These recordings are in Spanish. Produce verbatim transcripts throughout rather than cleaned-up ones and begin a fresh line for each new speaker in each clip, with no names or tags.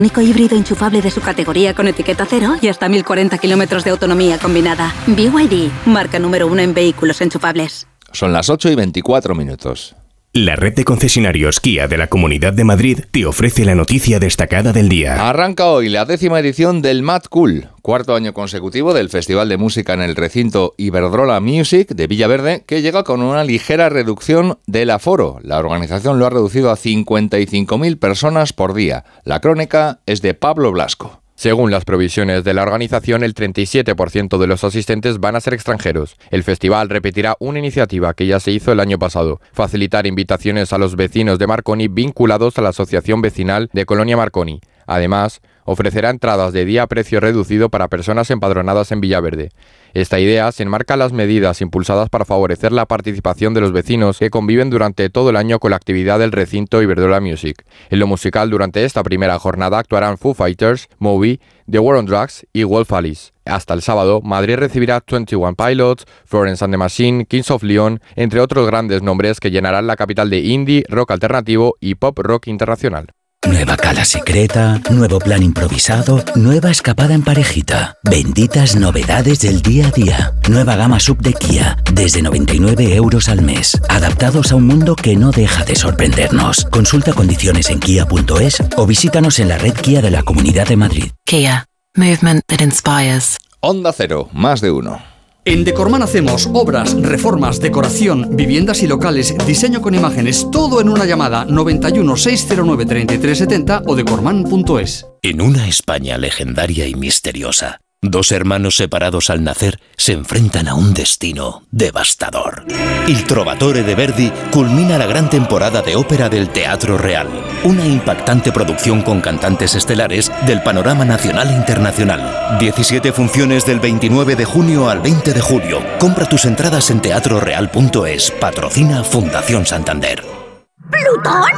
Único híbrido enchufable de su categoría con etiqueta cero y hasta mil cuarenta kilómetros de autonomía combinada. B Y D, marca número uno en vehículos enchufables.
Son las ocho y veinticuatro minutos.
La red de concesionarios Kia de la Comunidad de Madrid te ofrece la noticia destacada del día.
Arranca hoy la décima edición del Mad Cool, cuarto año consecutivo del Festival de Música en el recinto Iberdrola Music de Villaverde, que llega con una ligera reducción del aforo. La organización lo ha reducido a cincuenta y cinco mil personas por día. La crónica es de Pablo Blasco.
Según las previsiones de la organización, el treinta y siete por ciento de los asistentes van a ser extranjeros. El festival repetirá una iniciativa que ya se hizo el año pasado: facilitar invitaciones a los vecinos de Marconi vinculados a la Asociación Vecinal de Colonia Marconi. Además, ofrecerá entradas de día a precio reducido para personas empadronadas en Villaverde. Esta idea se enmarca en las medidas impulsadas para favorecer la participación de los vecinos que conviven durante todo el año con la actividad del recinto Iberdrola Music. En lo musical, durante esta primera jornada actuarán Foo Fighters, Moby, The War on Drugs y Wolf Alice. Hasta el sábado, Madrid recibirá veintiuno Pilots, Florence and the Machine, Kings of Leon, entre otros grandes nombres que llenarán la capital de indie, rock alternativo y pop rock internacional.
Nueva cala secreta, nuevo plan improvisado, nueva escapada en parejita. Benditas novedades del día a día. Nueva gama sub de Kia, desde noventa y nueve euros al mes. Adaptados a un mundo que no deja de sorprendernos. Consulta condiciones en kia punto es o visítanos en la red Kia de la Comunidad de Madrid.
Kia, movement that inspires.
Onda Cero, más de uno.
En Decorman hacemos obras, reformas, decoración, viviendas y locales, diseño con imágenes, todo en una llamada noventa y uno, seiscientos nueve, treinta y tres setenta o decorman punto es.
En una España legendaria y misteriosa, dos hermanos separados al nacer se enfrentan a un destino devastador. Il Trovatore de Verdi culmina la gran temporada de ópera del Teatro Real, una impactante producción con cantantes estelares del panorama nacional e internacional. diecisiete funciones del veintinueve de junio al veinte de julio. Compra tus entradas en teatro real punto es. Patrocina Fundación Santander.
¿Plutón?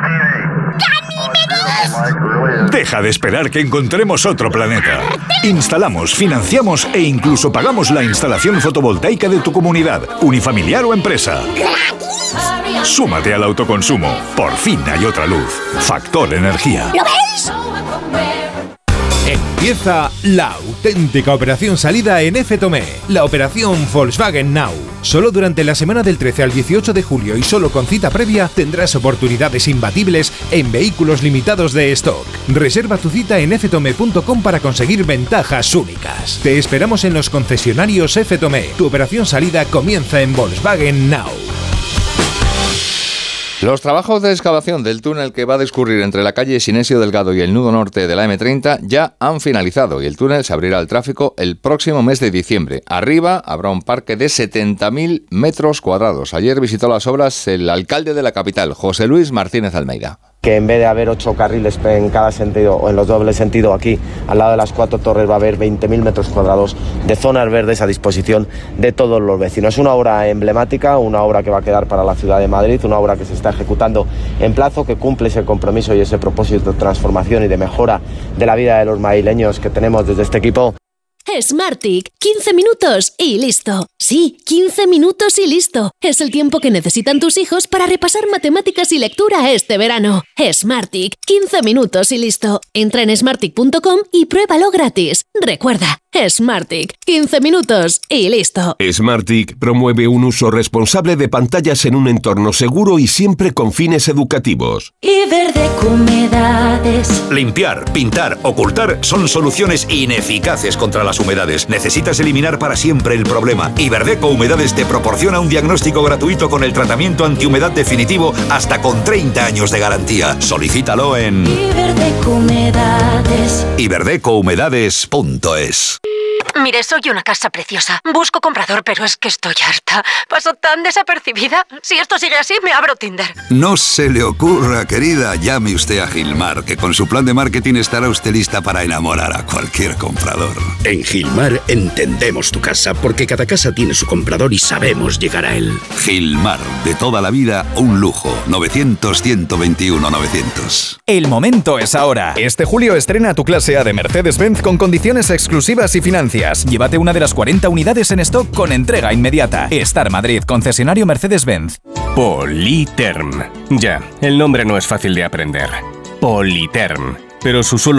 ¡Ganímedes!
Deja de esperar que encontremos otro planeta. Instalamos, financiamos e incluso pagamos la instalación fotovoltaica de tu comunidad, unifamiliar o empresa.
¿Gratis?
Súmate al autoconsumo. Por fin hay otra luz. Factor Energía.
¿Lo veis?
Empieza la auténtica operación salida en F Tomé, la operación Volkswagen Now. Solo durante la semana del trece al dieciocho de julio y solo con cita previa tendrás oportunidades imbatibles en vehículos limitados de stock. Reserva tu cita en f tome punto com para conseguir ventajas únicas. Te esperamos en los concesionarios F Tomé. Tu operación salida comienza en Volkswagen Now.
Los trabajos de excavación del túnel que va a discurrir entre la calle Sinesio Delgado y el nudo norte de la eme treinta ya han finalizado y el túnel se abrirá al tráfico el próximo mes de diciembre. Arriba habrá un parque de setenta mil metros cuadrados. Ayer visitó las obras el alcalde de la capital, José Luis Martínez Almeida.
Que en vez de haber ocho carriles en cada sentido o en los dobles sentidos aquí, al lado de las cuatro torres va a haber veinte mil metros cuadrados de zonas verdes a disposición de todos los vecinos. Es una obra emblemática, una obra que va a quedar para la ciudad de Madrid, una obra que se está ejecutando en plazo, que cumple ese compromiso y ese propósito de transformación y de mejora de la vida de los madrileños que tenemos desde este equipo.
Smartick, quince minutos y listo. Sí, quince minutos y listo. Es el tiempo que necesitan tus hijos para repasar matemáticas y lectura este verano. Smartick, quince minutos y listo. Entra en smartick punto com y pruébalo gratis. Recuerda, Smartick, quince minutos y listo.
Smartick promueve un uso responsable de pantallas en un entorno seguro y siempre con fines educativos.
Iberdeco Humedades.
Limpiar, pintar, ocultar son soluciones ineficaces contra las humedades. Necesitas eliminar para siempre el problema. Iberdeco Humedades te proporciona un diagnóstico gratuito con el tratamiento antihumedad definitivo hasta con treinta años de garantía. Solicítalo en
Iberdeco Humedades.
iberdeco humedades punto es.
Mire, soy una casa preciosa. Busco comprador, pero es que estoy harta. Paso tan desapercibida. Si esto sigue así, me abro Tinder.
No se le ocurra, querida. Llame usted a Gilmar, que con su plan de marketing estará usted lista para enamorar a cualquier comprador.
En Gilmar entendemos tu casa, porque cada casa tiene su comprador y sabemos llegar a él.
Gilmar, de toda la vida, un lujo. novecientos, ciento veintiuno, novecientos.
El momento es ahora. Este julio estrena tu clase A de Mercedes-Benz con condiciones exclusivas y financiadas. Llévate una de las cuarenta unidades en stock con entrega inmediata. Star Madrid, concesionario Mercedes-Benz.
Politerm. Ya, el nombre no es fácil de aprender. Politerm. Pero su solo